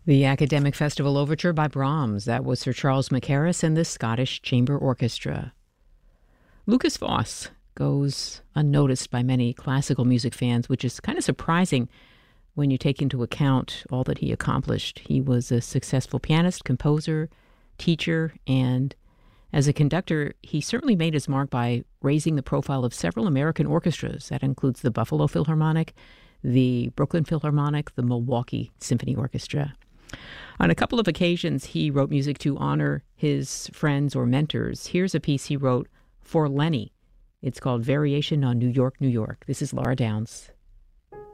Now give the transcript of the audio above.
The Academic Festival Overture by Brahms. That was Sir Charles Mackerras and the Scottish Chamber Orchestra. Lukas Foss goes unnoticed by many classical music fans, which is kind of surprising when you take into account all that he accomplished. He was a successful pianist, composer, teacher, and as a conductor, he certainly made his mark by raising the profile of several American orchestras. That includes the Buffalo Philharmonic, the Brooklyn Philharmonic, the Milwaukee Symphony Orchestra. On a couple of occasions, he wrote music to honor his friends or mentors. Here's a piece he wrote for Lenny. It's called Variation on New York, New York. This is Laura Downs.